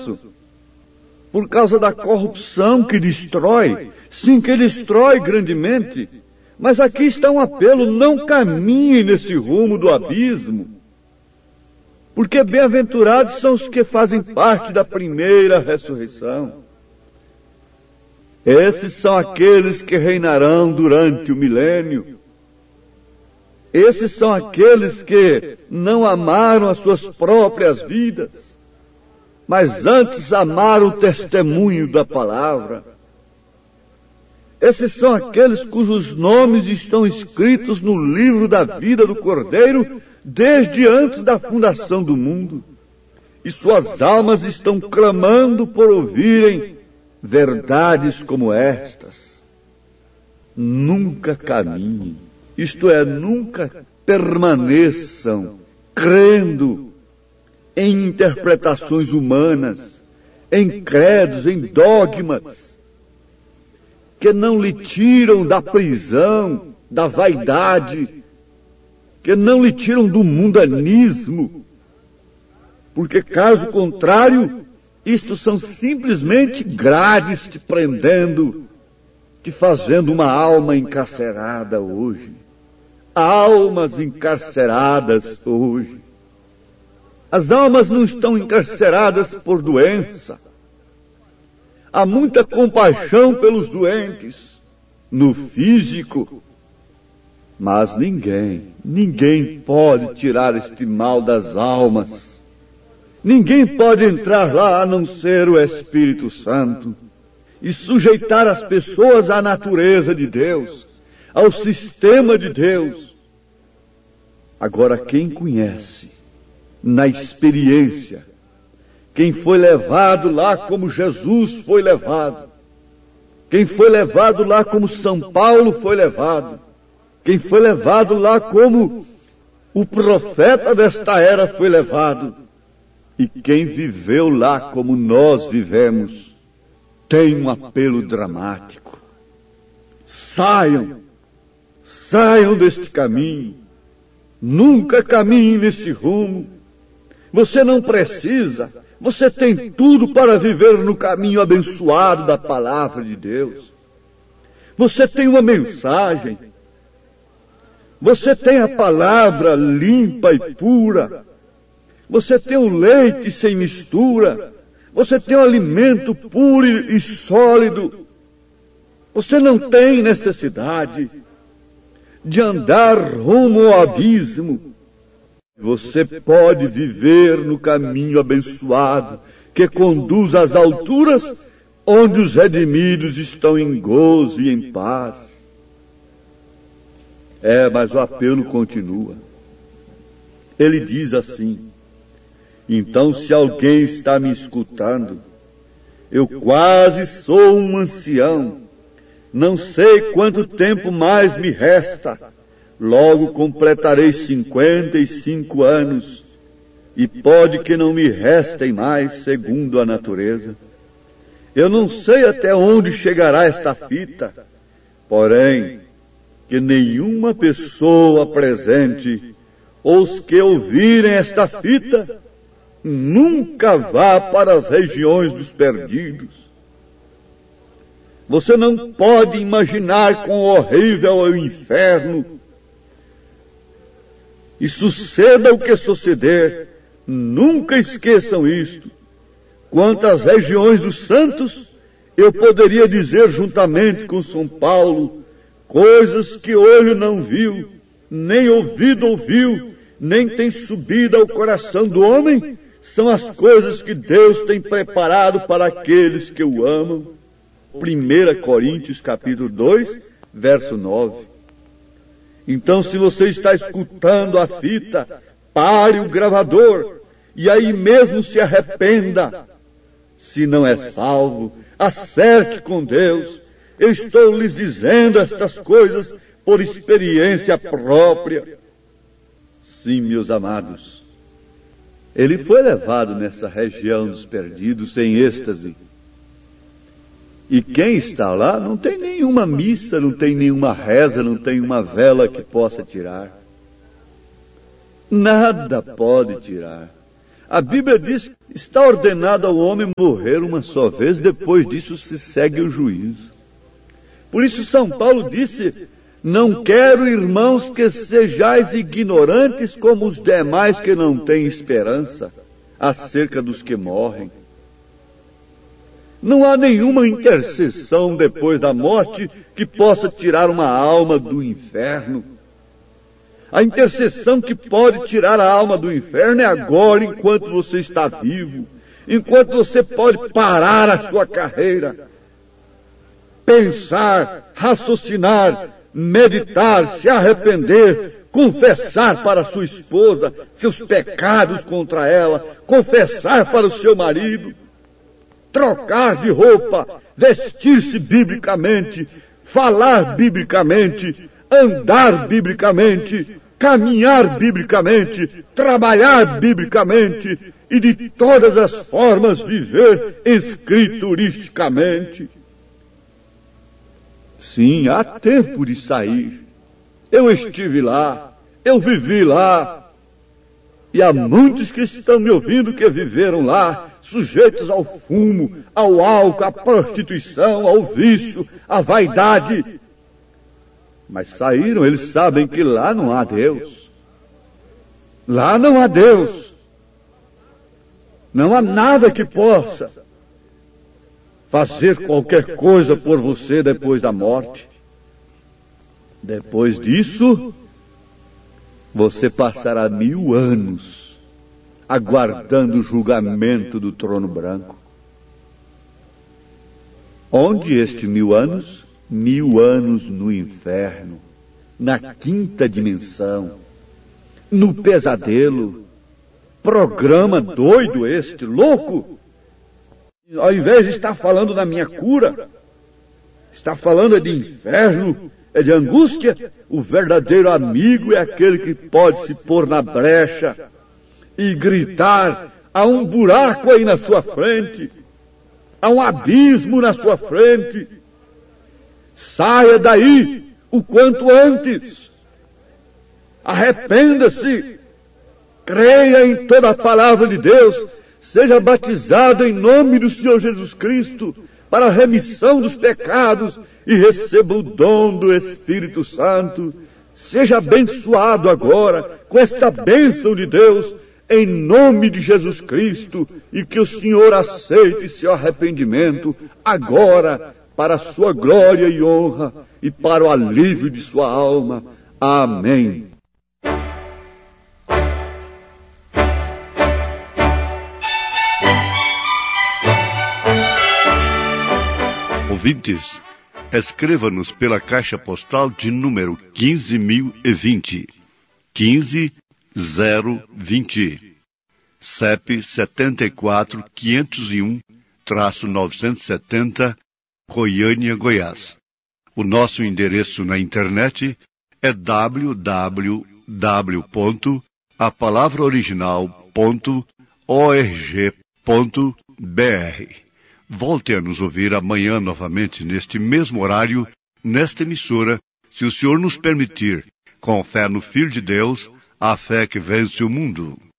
descanso, por causa da corrupção que destrói, sim, que destrói grandemente. Mas aqui está um apelo: não caminhem nesse rumo do abismo, porque bem-aventurados são os que fazem parte da primeira ressurreição. Esses são aqueles que reinarão durante o milênio. Esses são aqueles que não amaram as suas próprias vidas, mas antes amaram o testemunho da palavra. Esses são aqueles cujos nomes estão escritos no livro da vida do Cordeiro desde antes da fundação do mundo. E suas almas estão clamando por ouvirem verdades como estas. Nunca caminhem, isto é, nunca permaneçam crendo em interpretações humanas, em credos, em dogmas, que não lhe tiram da prisão, da vaidade, que não lhe tiram do mundanismo, porque caso contrário, isto são simplesmente grades te prendendo, te fazendo uma alma encarcerada hoje. Almas encarceradas hoje. As almas não estão encarceradas por doença. Há muita compaixão pelos doentes, no físico, mas ninguém pode tirar este mal das almas. Ninguém pode entrar lá a não ser o Espírito Santo e sujeitar as pessoas à natureza de Deus, ao sistema de Deus. Agora, quem conhece, na experiência, quem foi levado lá como Jesus foi levado, quem foi levado lá como São Paulo foi levado, quem foi levado lá como o profeta desta era foi levado, e quem viveu lá como nós vivemos, tem um apelo dramático. Saiam deste caminho, nunca caminhem nesse rumo. Você não precisa, você tem tudo para viver no caminho abençoado da palavra de Deus. Você tem uma mensagem, você tem a palavra limpa e pura, você tem o leite sem mistura, você tem o alimento puro e sólido. Você não tem necessidade de andar rumo ao abismo. Você pode viver no caminho abençoado que conduz às alturas, onde os redimidos estão em gozo e em paz. Mas o apelo continua. Ele diz assim: então, se alguém está me escutando, eu quase sou um ancião, não sei quanto tempo mais me resta, logo completarei 55 anos, e pode que não me restem mais, segundo a natureza. Eu não sei até onde chegará esta fita, porém, que nenhuma pessoa presente, ou os que ouvirem esta fita, nunca vá para as regiões dos perdidos. Você não pode imaginar quão horrível é o inferno. E suceda o que suceder, nunca esqueçam isto. Quanto às regiões dos santos, eu poderia dizer juntamente com São Paulo, coisas que olho não viu, nem ouvido ouviu, nem tem subido ao coração do homem, são as coisas que Deus tem preparado para aqueles que o amam. 1 Coríntios capítulo 2, verso 9. Então, se você está escutando a fita, pare o gravador e aí mesmo se arrependa. Se não é salvo, acerte com Deus. Eu estou lhes dizendo estas coisas por experiência própria. Sim, meus amados, ele foi levado nessa região dos perdidos em êxtase. E quem está lá não tem nenhuma missa, não tem nenhuma reza, não tem uma vela que possa tirar. Nada pode tirar. A Bíblia diz que está ordenado ao homem morrer uma só vez, depois disso se segue o juízo. Por isso São Paulo disse: não quero, irmãos, que sejais ignorantes como os demais que não têm esperança acerca dos que morrem. Não há nenhuma intercessão depois da morte que possa tirar uma alma do inferno. A intercessão que pode tirar a alma do inferno é agora, enquanto você está vivo, enquanto você pode parar a sua carreira, pensar, raciocinar, meditar, se arrepender, confessar para sua esposa seus pecados contra ela, confessar para o seu marido, trocar de roupa, vestir-se biblicamente, falar biblicamente, andar biblicamente, caminhar biblicamente, trabalhar biblicamente e de todas as formas viver escrituristicamente. Sim, há tempo de sair. Eu estive lá, eu vivi lá. E há muitos que estão me ouvindo que viveram lá, sujeitos ao fumo, ao álcool, à prostituição, ao vício, à vaidade. Mas saíram, eles sabem que lá não há Deus. Lá não há Deus. Não há nada que possa fazer qualquer coisa por você depois da morte. Depois disso, você passará 1000 anos aguardando o julgamento do trono branco. Onde este 1000 anos? 1000 anos no inferno, na 5ª dimensão, no pesadelo. Programa doido este, louco! Ao invés de estar falando da minha cura, está falando de inferno, é de angústia. O verdadeiro amigo é aquele que pode se pôr na brecha e gritar: há um buraco aí na sua frente, há um abismo na sua frente. Saia daí o quanto antes. Arrependa-se. Creia em toda a palavra de Deus. Seja batizado em nome do Senhor Jesus Cristo para a remissão dos pecados e receba o dom do Espírito Santo. Seja abençoado agora com esta bênção de Deus em nome de Jesus Cristo e que o Senhor aceite seu arrependimento agora para a sua glória e honra e para o alívio de sua alma. Amém. Ouvintes, escreva-nos pela caixa postal de número 15.020, 15020, CEP 74.501-970, Goiânia, Goiás. O nosso endereço na internet é www.apalavraoriginal.org.br. Volte a nos ouvir amanhã novamente neste mesmo horário, nesta emissora, se o Senhor nos permitir, com fé no Filho de Deus, a fé que vence o mundo.